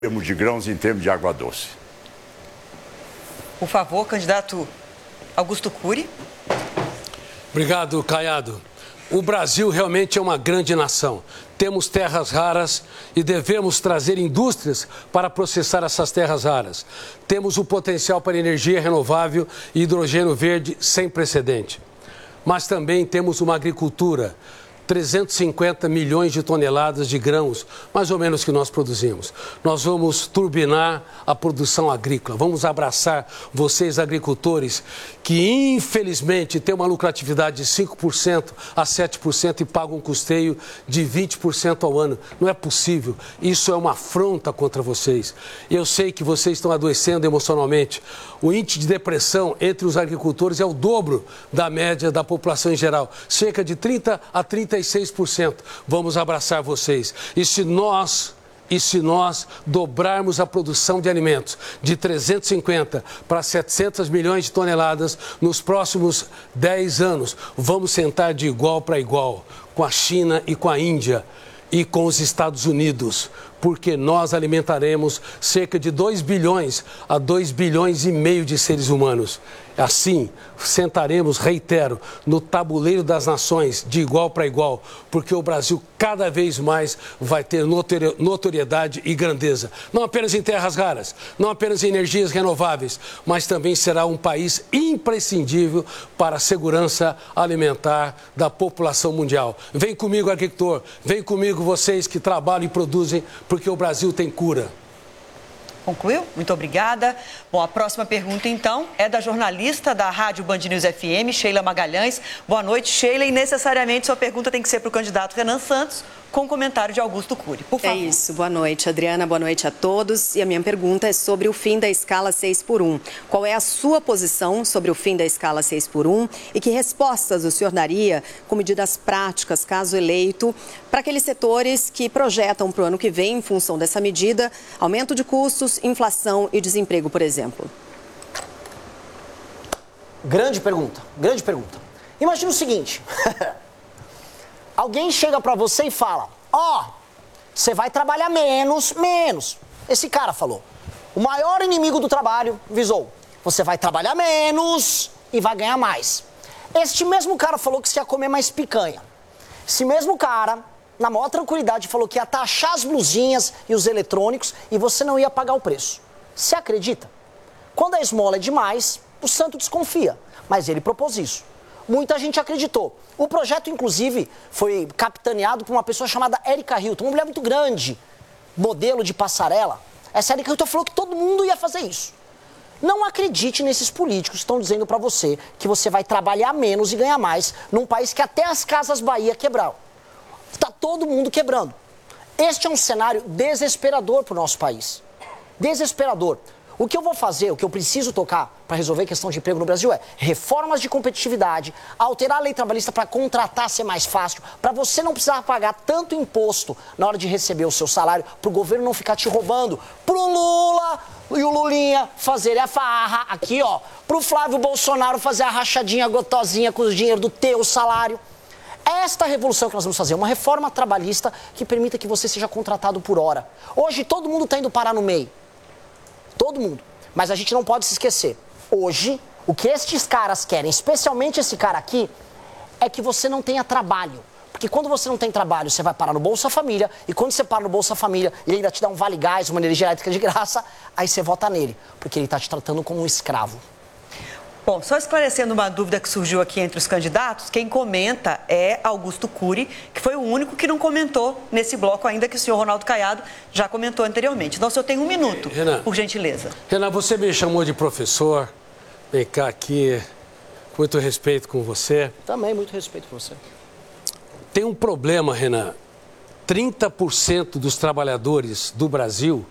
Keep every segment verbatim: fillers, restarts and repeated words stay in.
Em termos de grãos, em termos de água doce. Por favor, candidato Augusto Cury. Obrigado, Caiado. O Brasil realmente é uma grande nação. Temos terras raras e devemos trazer indústrias para processar essas terras raras. Temos o potencial para energia renovável e hidrogênio verde sem precedente. Mas também temos uma agricultura, trezentos e cinquenta milhões de toneladas de grãos, mais ou menos que nós produzimos. Nós vamos turbinar a produção agrícola, vamos abraçar vocês agricultores que infelizmente têm uma lucratividade de cinco por cento a sete por cento e pagam um custeio de vinte por cento ao ano. Não é possível, isso é uma afronta contra vocês. Eu sei que vocês estão adoecendo emocionalmente. O índice de depressão entre os agricultores é o dobro da média da população em geral, cerca de trinta a trinta e seis por cento. Vamos abraçar vocês. E se nós, e se nós dobrarmos a produção de alimentos de trezentos e cinquenta para setecentos milhões de toneladas nos próximos dez anos, vamos sentar de igual para igual com a China e com a Índia e com os Estados Unidos, porque nós alimentaremos cerca de dois bilhões a dois bilhões e meio de seres humanos. Assim, sentaremos, reitero, no tabuleiro das nações, de igual para igual, porque o Brasil cada vez mais vai ter notoriedade e grandeza. Não apenas em terras raras, não apenas em energias renováveis, mas também será um país imprescindível para a segurança alimentar da população mundial. Vem comigo, agricultor, vem comigo vocês que trabalham e produzem, porque o Brasil tem cura. Concluiu? Muito obrigada. Bom, a próxima pergunta, então, é da jornalista da Rádio Band News F M, Sheila Magalhães. Boa noite, Sheila. E necessariamente sua pergunta tem que ser para o candidato Renan Santos, com comentário de Augusto Cury. Por favor. É isso. Boa noite, Adriana. Boa noite a todos. E a minha pergunta é sobre o fim da escala seis por um. Qual é a sua posição sobre o fim da escala seis por um e que respostas o senhor daria com medidas práticas, caso eleito, para aqueles setores que projetam para o ano que vem, em função dessa medida, aumento de custos, inflação e desemprego, por exemplo? Grande pergunta, grande pergunta. Imagina o seguinte, alguém chega pra você e fala, ó, oh, você vai trabalhar menos, menos. Esse cara falou, o maior inimigo do trabalho visou, você vai trabalhar menos e vai ganhar mais. Este mesmo cara falou que você ia comer mais picanha. Esse mesmo cara, na maior tranquilidade, falou que ia taxar as blusinhas e os eletrônicos e você não ia pagar o preço. Você acredita? Quando a esmola é demais, o santo desconfia, mas ele propôs isso. Muita gente acreditou. O projeto, inclusive, foi capitaneado por uma pessoa chamada Erika Hilton, uma mulher muito grande, modelo de passarela. Essa Erika Hilton falou que todo mundo ia fazer isso. Não acredite nesses políticos que estão dizendo pra você que você vai trabalhar menos e ganhar mais num país que até as Casas Bahia quebraram. Está todo mundo quebrando. Este é um cenário desesperador para o nosso país. Desesperador. O que eu vou fazer, o que eu preciso tocar para resolver a questão de emprego no Brasil é reformas de competitividade, alterar a lei trabalhista para contratar ser mais fácil, para você não precisar pagar tanto imposto na hora de receber o seu salário, para o governo não ficar te roubando, para o Lula e o Lulinha fazerem a farra aqui, ó, para o Flávio Bolsonaro fazer a rachadinha gotosinha com o dinheiro do teu salário. Esta revolução que nós vamos fazer, uma reforma trabalhista que permita que você seja contratado por hora. Hoje todo mundo está indo parar no meio. Todo mundo. Mas a gente não pode se esquecer. Hoje, o que estes caras querem, especialmente esse cara aqui, é que você não tenha trabalho. Porque quando você não tem trabalho, você vai parar no Bolsa Família, e quando você para no Bolsa Família, ele ainda te dá um vale gás, uma energia elétrica de graça, aí você vota nele, porque ele está te tratando como um escravo. Bom, só esclarecendo uma dúvida que surgiu aqui entre os candidatos, quem comenta é Augusto Cury, que foi o único que não comentou nesse bloco, ainda que o senhor Ronaldo Caiado já comentou anteriormente. Então, o senhor tem um minuto, Renan, por gentileza. Renan, você me chamou de professor, vem cá aqui, muito respeito com você. Também muito respeito com você. Tem um problema, Renan, trinta por cento dos trabalhadores do Brasil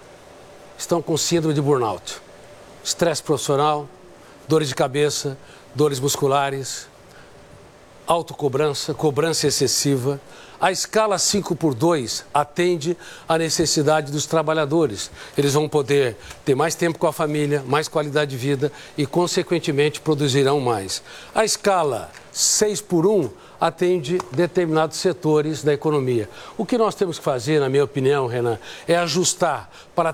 estão com síndrome de burnout, estresse profissional, dores de cabeça, dores musculares, autocobrança, cobrança excessiva. A escala cinco por dois atende à necessidade dos trabalhadores. Eles vão poder ter mais tempo com a família, mais qualidade de vida e, consequentemente, produzirão mais. A escala seis por um atende determinados setores da economia. O que nós temos que fazer, na minha opinião, Renan, é ajustar para